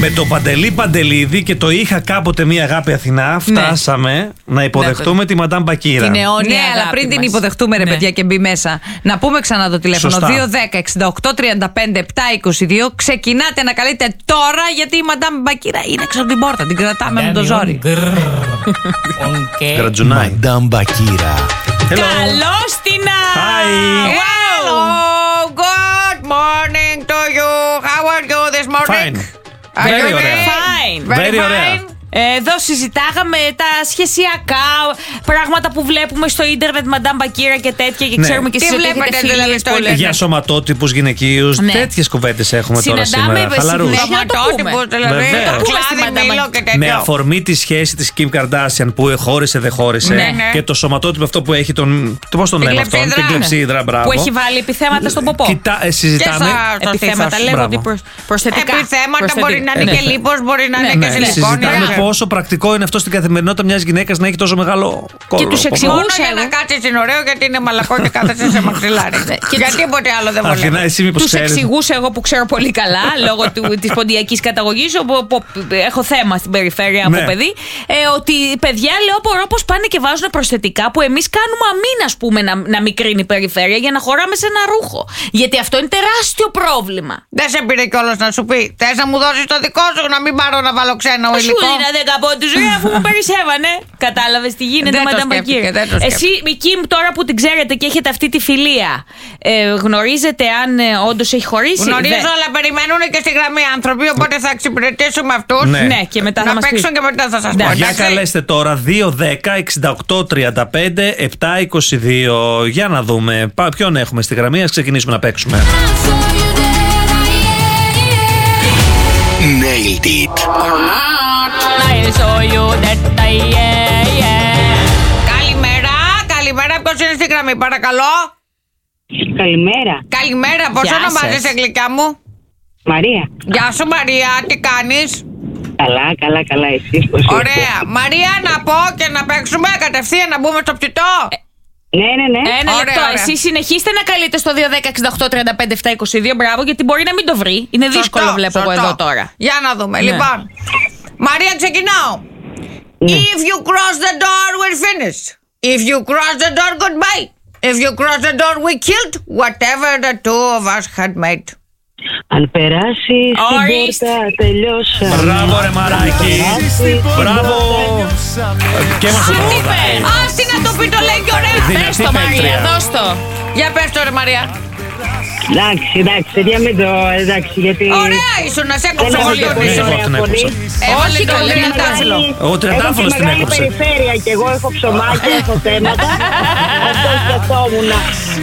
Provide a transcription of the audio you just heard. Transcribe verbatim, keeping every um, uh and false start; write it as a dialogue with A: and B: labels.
A: με το Παντελή Παντελίδη και το είχα κάποτε μία αγάπη Αθηνά, φτάσαμε ναι. να υποδεχτούμε ναι, τη Μαντάμ Μπακύρα.
B: Την αιώνια
C: ναι, αλλά πριν μας. την υποδεχτούμε, ρε ναι. παιδιά, και μπει μέσα. Να πούμε ξανά το τηλέφωνο. δύο ένα μηδέν εξήντα οκτώ τριάντα πέντε επτακόσια είκοσι δύο. Ξεκινάτε να καλείτε τώρα, γιατί η Μαντάμ Μπακύρα είναι έξω από την πόρτα. Την κρατάμε με το ζόρι.
A: Γρατζουνάει.
D: Μαντάμ Μπακύρα.
B: Καλώς την
C: Hello. Good morning to you. How are you this morning?
A: Fine. Very ωραία.
B: Fine.
A: Very ωραία.
B: Εδώ συζητάγαμε τα σχεσιακά πράγματα που βλέπουμε στο ίντερνετ, Μαντάμ Μπακύρα και τέτοια. Και
A: ναι.
B: ξέρουμε και εσείς ότι έχετε φιλίες πολύ.
A: Για σωματότυπους γυναικείους, ναι. τέτοιες κουβέντες έχουμε τώρα σήμερα. Χαλαρούς.
C: Σωματότυπους, δηλαδή.
A: Με αφορμή τη σχέση της Kim Kardashian που χώρισε, δεν χώρισε. Ναι. Και το σωματότυπο αυτό που έχει τον. Πώς τον λέμε αυτόν, την κλεψίδρα, μπράβο.
B: Που έχει βάλει επιθέματα στον ποπό.
A: Κοιτά, συζητάμε.
B: Επιθέματα λέγονται προσθετικά.
C: Επιθέματα μπορεί να είναι και λίπος, μπορεί να είναι και σιλικόνια.
A: Πόσο πρακτικό είναι αυτό στην καθημερινότητα μιας γυναίκας να έχει τόσο μεγάλο κόλλο.
B: Και τους εξηγούσα
C: για να κάτσεις είναι ωραίο, γιατί είναι μαλακό και κάθεσαι σε μαξιλάρι. Γιατί τίποτε άλλο δεν βολεύει.
B: Τους εξηγούσα εγώ που ξέρω πολύ καλά, λόγω της ποντιακής καταγωγής, όπου έχω θέμα στην περιφέρεια από παιδί, ότι παιδιά, λέω, μπορώ πως πάνε και βάζουν προσθετικά που εμείς κάνουμε αμήν, ας πούμε, να μικρύνει η περιφέρεια για να χωράμε σε ένα ρούχο. Γιατί αυτό είναι τεράστιο πρόβλημα.
C: Δεν σε πήρε κιόλας να σου πει, θες να μου δώσεις το δικό σου, να μην πάρω να βάλω ξένα υλικό.
B: Σου δίνα δέκα πόντους, ρε, αφού μου περισσεύανε. Κατάλαβες τι γίνεται, Μαντάμ Μπακύρα. Εσύ, η Κιμ, τώρα που την ξέρετε και έχετε αυτή τη φιλία, ε, γνωρίζετε αν ε, όντως έχει χωρίσει?
C: Γνωρίζω, δε... αλλά περιμένουν και στη γραμμή άνθρωποι, οπότε θα εξυπηρετήσουμε αυτούς.
B: Ναι. ναι, και μετά
C: να
B: θα μας
C: παίξουν και μετά θα σας πω.
A: Για καλέστε τώρα δύο ένα μηδέν εξήντα οκτώ τριάντα πέντε επτακόσια είκοσι δύο. Για να δούμε ποιον έχουμε στη γραμμή, ας ξεκινήσουμε να παίξουμε.
D: Nailed it.
C: Καλημέρα, καλημέρα. Ποιος είναι στη γραμμή, παρακαλώ?
E: Καλημέρα.
C: Καλημέρα, πώς ονομάζεσαι, γλυκιά μου?
E: Μαρία.
C: Γεια σου, Μαρία, τι κάνεις?
E: Καλά, καλά, καλά, εσείς πώς είστε?
C: Ωραία. Μαρία, να πω και να παίξουμε κατευθείαν, να μπούμε στο ψητό.
E: Ναι, ναι, ναι.
B: Ένα
C: ωραία,
B: λεπτό.
C: ωραία.
B: Εσείς συνεχίστε να καλείτε στο δύο ένα μηδέν εξήντα οκτώ τριάντα πέντε επτακόσια είκοσι δύο. Μπράβο, γιατί μπορεί να μην το βρει. Είναι
C: Σωστό,
B: δύσκολο, βλέπω
C: σωστό.
B: εγώ εδώ τώρα.
C: Για να δούμε.
B: Ναι.
C: Λοιπόν, Μαρία, ξεκινάω.
E: Ναι.
C: If you cross the door, we're finished. If you cross the door, goodbye. If you cross the door, we killed whatever the two of us had made.
E: Αν περάσει στην
B: Ορίστε.
E: πόρτα, τελειώσαμε.
A: Μπράβο, ρε μαράκι. Μπράβο. Και μας το τραγουδάει.
C: Άστι να το πει, το λέει και ωραία.
B: Δες το, Μαρία, δώσ' το.
C: Για πες το, ρε Μαρία.
E: Εντάξει, εντάξει, παιδιά, μην το. Εντάξει, γιατί.
C: Ωραία ήσουν, να σε έκοψα
E: Δεν
C: πολύ
E: έχω
C: τον
E: πολύ
C: ίσο.
A: εγώ την
E: ωραία
A: έκοψα.
E: φωνή.
C: Έβαλε
B: Όχι,
C: τον
B: καλή,
C: τριαντάφυλλο.
A: Ο τριαντάφυλλος
E: Έχω
A: την
E: και μεγάλη
A: έκοψε.
E: περιφέρεια και εγώ έχω ψωμάκια, έχω θέματα. Αυτό σκεφτόμουν.